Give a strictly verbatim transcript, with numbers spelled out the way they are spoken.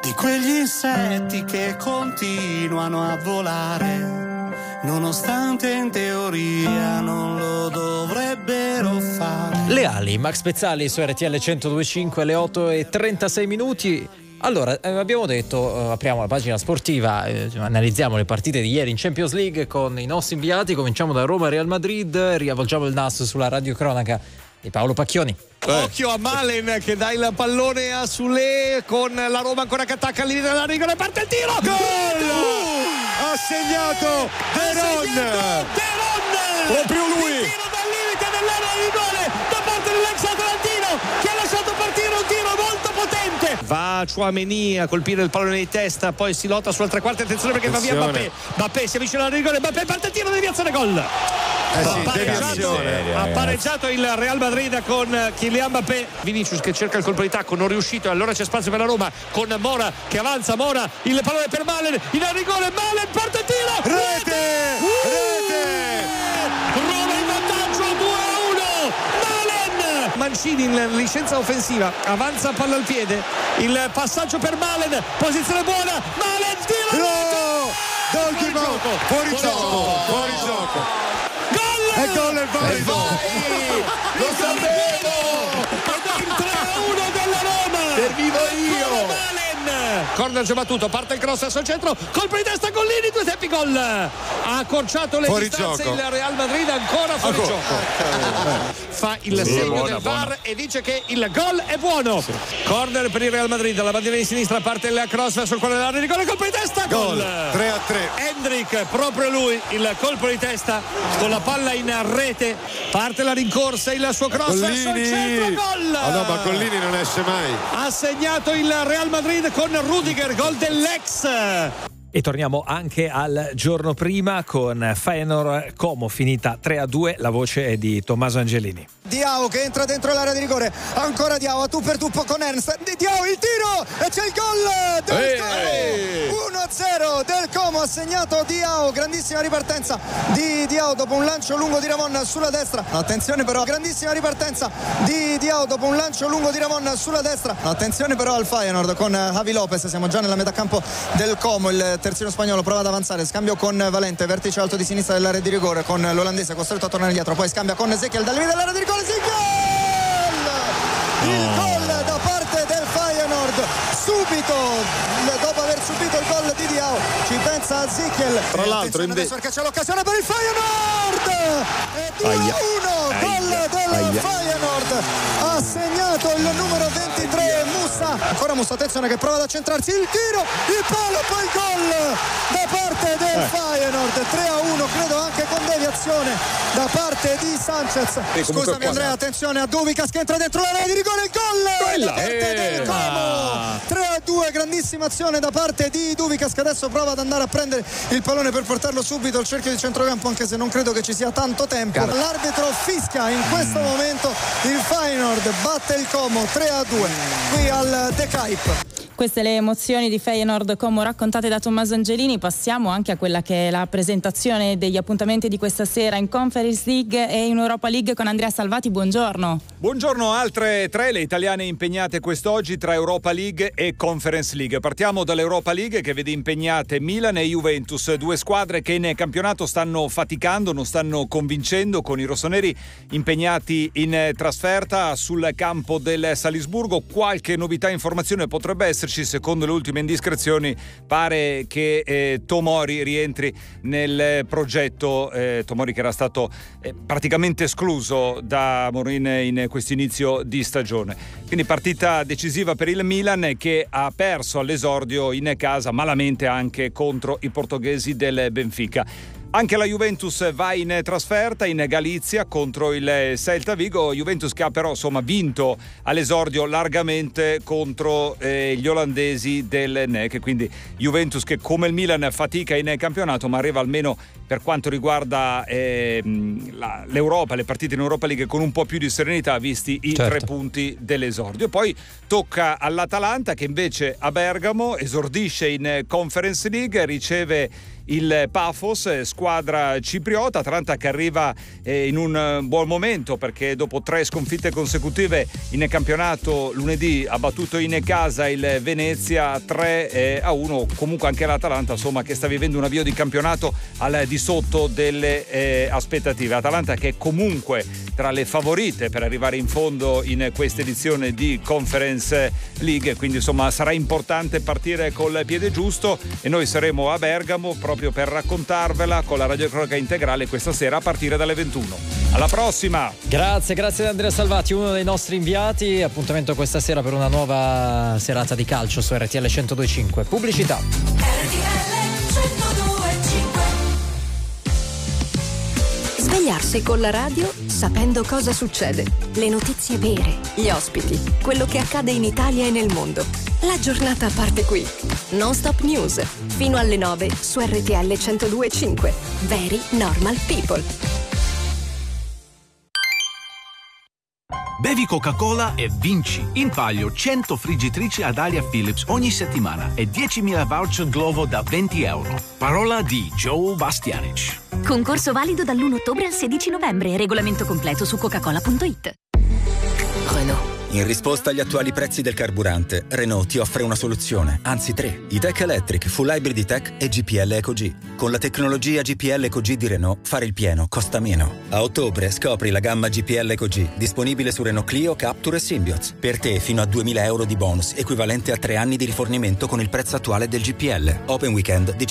di quegli insetti che continuano a volare, nonostante in teoria non lo dovrebbero fare. Le ali, Max Pezzali su R T L centodue e cinque alle otto e trentasei minuti. Allora, eh, abbiamo detto, eh, apriamo la pagina sportiva, eh, analizziamo le partite di ieri in Champions League con i nostri inviati. Cominciamo da Roma Real Madrid, riavvolgiamo il naso sulla radiocronaca di Paolo Pacchioni. Eh. Occhio a Malen che dà il pallone a Soulé, con la Roma ancora che attacca al limite della rigore, parte il tiro, gol! Uh! Ha segnato Deron, proprio lui, il tiro dal limite dell'area di rigore da parte dell'ex atlantino che ha lasciato partire un tiro molto potente. Va Chouameni a colpire il pallone di testa, poi si lotta sulla tre quarti, attenzione perché attenzione. Va via Mbappé, Mbappé si avvicina al rigore, Mbappé parte il tiro, deviazione, gol. Eh sì, pareggiato, ha pareggiato il Real Madrid con Kylian Mbappé. Vinicius che cerca il colpo di tacco, non riuscito, allora c'è spazio per la Roma con Mora che avanza, Mora, il pallone per Malen, in rigore, Malen parte il tiro, rete, uh! rete, Roma in vantaggio due a uno, Malen, Mancini in licenza offensiva, avanza palla al piede, il passaggio per Malen, posizione buona, Malen tira, no! Fuori gioco, fuori gioco, fuori gioco. E gol è valido! Lo sapevo! Ed è il tre a uno della Roma! Servivo io! Corner già battuto, parte il cross sul centro, colpo di testa Gollini, due tempi, gol! Ha accorciato le fuori distanze gioco. Il Real Madrid ancora fuori ancora. gioco. Fa il sì, segno buona, del V A R buona. E dice che il gol è buono. Sì. Corner per il Real Madrid, la bandiera di sinistra, parte il cross verso il cuore dell'area di rigore, colpo di testa, gol! tre a tre. Hendrik, proprio lui, il colpo di testa con la palla in rete, parte la rincorsa, il suo cross verso il centro, gol! Oh no, ma Gollini non esce mai. Ha segnato il Real Madrid con Rudiger, gol dell'ex. E torniamo anche al giorno prima con Feyenoord Como, finita tre a due, la voce è di Tommaso Angelini. Diao che entra dentro l'area di rigore, ancora Diao a tu per tu con Ernst, Diao il tiro e c'è il gol del hey, Como, hey. uno a zero del Como, ha segnato Diao, grandissima ripartenza di Diao dopo un lancio lungo di Ramon sulla destra, attenzione però, grandissima ripartenza di Diao dopo un lancio lungo di Ramon sulla destra, attenzione però al Feyenoord con Javi Lopez, siamo già nella metà campo del Como, il terzino spagnolo prova ad avanzare, scambio con Valente, vertice alto di sinistra dell'area di rigore con l'olandese costretto a tornare indietro, poi scambia con Ezekiel dal limite dell'area di rigore, sì, gol! Il gol da parte del Feyenoord subito dopo aver subito il gol di Diao, ci pensa Ezekiel, tra l'altro invece perché c'è l'occasione per il Feyenoord e due a uno, gol del Aia. Feyenoord, ha segnato il numero ventitré Musa, ancora Musa, attenzione che prova ad accentrarsi, il tiro, il palo, poi il gol da parte del eh. Feyenoord, tre a uno, credo anche con deviazione da parte di Sanchez. E scusami Andrea, attenzione a Duvicas che entra dentro l'area di rigore, il gol da parte eh. del Como, tre a due, grandissima azione da parte di Duvicas che adesso prova ad andare a prendere il pallone per portarlo subito al cerchio di centrocampo, anche se non credo che ci sia tanto tempo. Car- L'arbitro fischia in questo momento, il Feyenoord batte il Como tre a due qui al De Kuip. Queste le emozioni di Feyenoord Como raccontate da Tommaso Angelini. Passiamo anche a quella che è la presentazione degli appuntamenti di questa sera in Conference League e in Europa League con Andrea Salvati. Buongiorno. Buongiorno, altre tre le italiane impegnate quest'oggi tra Europa League e Conference League. Partiamo dall'Europa League che vede impegnate Milan e Juventus, due squadre che in campionato stanno faticando, non stanno convincendo, con i rossoneri impegnati in trasferta sul campo del Salisburgo. Qualche novità, informazione potrebbe essere. Secondo le ultime indiscrezioni pare che eh, Tomori rientri nel progetto, eh, Tomori che era stato eh, praticamente escluso da Mourinho in questo inizio di stagione. Quindi partita decisiva per il Milan che ha perso all'esordio in casa malamente anche contro i portoghesi del Benfica. Anche la Juventus va in trasferta in Galizia contro il Celta Vigo, Juventus che ha però insomma vinto all'esordio largamente contro eh, gli olandesi del N E C, quindi Juventus che come il Milan fatica in campionato ma arriva almeno per quanto riguarda eh, la, l'Europa, le partite in Europa League con un po' più di serenità visti i certo. tre punti dell'esordio. Poi tocca all'Atalanta che invece a Bergamo esordisce in Conference League, riceve il Paphos, squadra cipriota. Atalanta che arriva eh, in un buon momento, perché dopo tre sconfitte consecutive in campionato lunedì ha battuto in casa il Venezia tre a uno. Comunque anche l'Atalanta, insomma, che sta vivendo un avvio di campionato al di sotto delle eh, aspettative. Atalanta che è comunque tra le favorite per arrivare in fondo in questa edizione di Conference League, quindi insomma sarà importante partire col piede giusto, e noi saremo a Bergamo proprio per raccontarvela con la radiocronaca integrale questa sera a partire dalle ventuno. Alla prossima! Grazie, grazie ad Andrea Salvati, uno dei nostri inviati. Appuntamento questa sera per una nuova serata di calcio su R T L centodue e cinque. Pubblicità. Svegliarsi con la radio sapendo cosa succede, le notizie vere, gli ospiti, quello che accade in Italia e nel mondo. La giornata parte qui. Non Stop News, fino alle nove su R T L centodue e cinque. Very Normal People. Bevi Coca-Cola e vinci in palio cento friggitrici ad aria Philips ogni settimana e diecimila voucher Glovo da venti euro. Parola di Joe Bastianic. Concorso valido dall'primo ottobre al sedici novembre. Regolamento completo su coca-cola punto it. Renault. In risposta agli attuali prezzi del carburante, Renault ti offre una soluzione, anzi tre. E-Tech Electric, Full Hybrid E-Tech e G P L EcoG. Con la tecnologia G P L EcoG di Renault, fare il pieno costa meno. A ottobre scopri la gamma G P L EcoG, disponibile su Renault Clio, Captur e Symbioz. Per te fino a duemila euro di bonus, equivalente a tre anni di rifornimento con il prezzo attuale del G P L. Open weekend